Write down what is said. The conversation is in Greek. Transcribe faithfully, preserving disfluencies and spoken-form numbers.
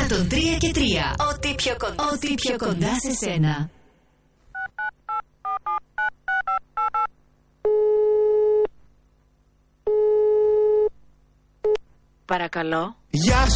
εκατόν τρία και τρία. Ό,τι πιο κοντά, ό,τι πιο κοντά σε σένα. Παρακαλώ. Γεια